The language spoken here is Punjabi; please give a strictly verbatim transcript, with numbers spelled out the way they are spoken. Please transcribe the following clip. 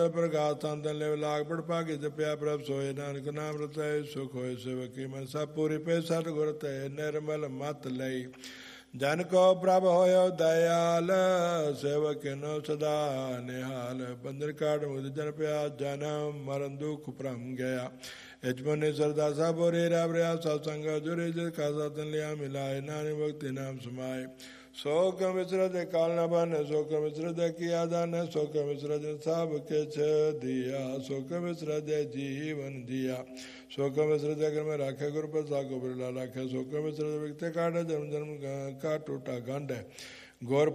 ਪ੍ਰਗਾਸ ਸੰਤਨ ਲਿਵ ਲਾਗ ਪੜ ਭਾਗੀ ਜਪਿਆ ਪ੍ਰਭ ਸੋਏ ਨਾਨਕ ਨਾਮ ਰਤੈ ਸੁਖ ਹੋਏ ਸੇਵਕੀ ਮਨ ਸਭ ਪੂਰੀ ਪੈ ਸਤ ਗੁਰ ਤੇ ਨਿਰਮਲ ਮਤ ਲਈ ਜਨ ਕੋ ਪ੍ਰਭ ਹੋਇ ਦਇਆਲ ਸੇਵਕ ਨੋ ਸਦਾ ਨਿਹਾਲ ਬੰਦਰ ਕਾਟ ਮੁਦ ਜਨ ਪਿਆ ਜਨਮ ਮਰਨ ਦੁਖ ਭ੍ਰਮ ਗਿਆ ਇਜਮਨੇ ਸਰਦਾ ਸਾਬੋਰੇ ਰਾਬ ਰਿਆ ਸਤਸੰਗ ਜੁਰੇ ਜਿ ਕਾ ਸਤਨ ਲਿਆ ਮਿਲਾਏ ਨਾਨਕ ਭਗਤੀ ਨਾਮ ਸਮਾਏ ਸੋਕ ਮਿਸਰਤ ਕਾਲ ਨ ਬਨ ਸੋਕ ਮਿਸਰਤ ਕੀ ਆਦਾਨ ਸੋਕ ਮਿਸਰਤ ਸਭ ਕਿਛ ਦਿਆ ਸੋਕ ਮਿਸਰਤ ਜੀਵਨ ਦਿਆ ਸੋਕ ਮਿਸਰਤ ਅਗਰ ਮੈਂ ਰਾਖੇ ਗੁਰ ਪ੍ਰਸਾਦ ਕੋ ਬਿਰਲਾ ਰਾਖੇ ਸੋਕ ਮਿਸਰਤ ਵਿਕਤੇ ਕਾਟ ਜਨਮ ਜਨਮ ਕਾ ਟੂਟਾ ਗੰਢ ਗੁਰ